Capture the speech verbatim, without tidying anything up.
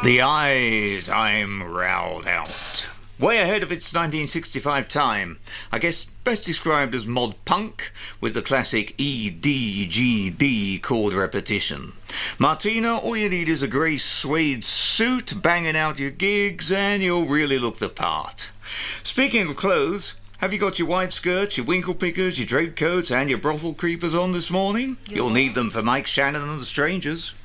The Eyes, I'm riled out. Way ahead of its nineteen sixty-five time. I guess best described as mod punk, with the classic E D G D chord repetition. Martina, all you need is a grey suede suit, banging out your gigs, and you'll really look the part. Speaking of clothes, have you got your white skirts, your winkle pickers, your draped coats, and your brothel creepers on this morning? You'll need them for Mike Shannon and the Strangers.